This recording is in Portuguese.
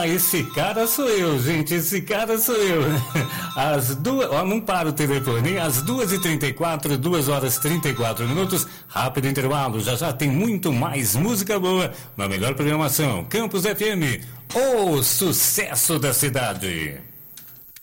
esse cara sou eu, gente, esse cara sou eu. Às duas, ó, não para o telefone, hein? Às 2h34, 2h34, rápido intervalo, já já tem muito mais música boa na melhor programação, Campus FM, o sucesso da cidade.